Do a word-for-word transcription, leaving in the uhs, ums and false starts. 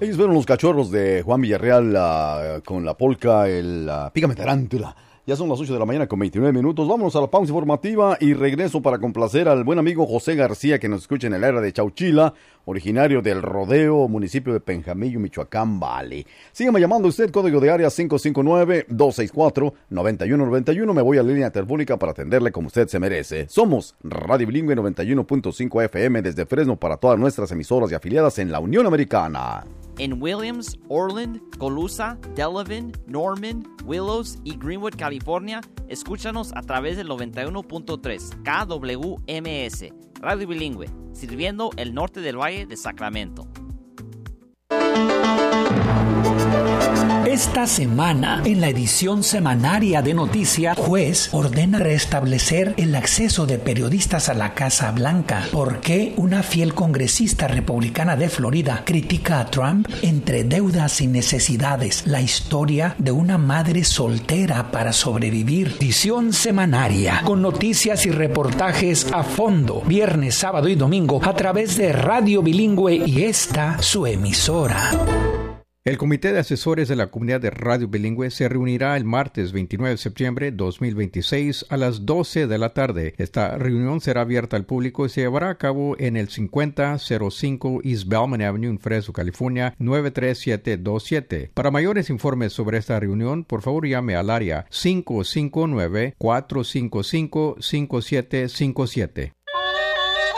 Ellos fueron los cachorros de Juan Villarreal uh, con la polca, el uh, Pícame Tarántula. Ya son las ocho de la mañana con veintinueve minutos. Vámonos a la pausa informativa y regreso para complacer al buen amigo José García, que nos escucha en el área de Chauchila, originario del Rodeo, municipio de Penjamillo, Michoacán, Vale. Sígame llamando usted, código de área cinco cinco nueve, dos seis cuatro, nueve uno nueve uno. Me voy a la línea telefónica para atenderle como usted se merece. Somos Radio Bilingüe noventa y uno punto cinco F M desde Fresno para todas nuestras emisoras y afiliadas en la Unión Americana. En Williams, Orland, Colusa, Delavan, Norman, Willows y Greenwood, California, escúchanos a través del noventa y uno punto tres K W M S, Radio Bilingüe, sirviendo el norte del Valle de Sacramento. Esta semana, en la edición semanaria de Noticias, juez ordena restablecer el acceso de periodistas a la Casa Blanca. ¿Por qué una fiel congresista republicana de Florida critica a Trump? Entre deudas y necesidades, la historia de una madre soltera para sobrevivir. Edición semanaria, con noticias y reportajes a fondo, viernes, sábado y domingo, a través de Radio Bilingüe y esta, su emisora. El Comité de Asesores de la Comunidad de Radio Bilingüe se reunirá el martes veintinueve de septiembre de dos mil veintiséis a las doce de la tarde. Esta reunión será abierta al público y se llevará a cabo en el cincuenta cero cinco East Bellman Avenue en Fresno, California, nueve tres siete dos siete. Para mayores informes sobre esta reunión, por favor llame al área cinco cinco nueve, cuatro cinco cinco, cinco siete cinco siete.